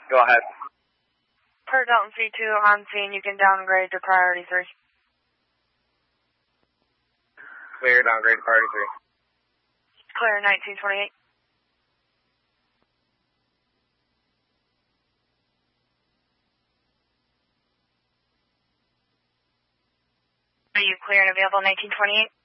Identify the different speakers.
Speaker 1: Go ahead.
Speaker 2: Per Delta C2 on scene, you can downgrade to priority 3.
Speaker 1: Clear, downgrade to priority 3.
Speaker 2: Clear 1928. Are you clear and available 1928?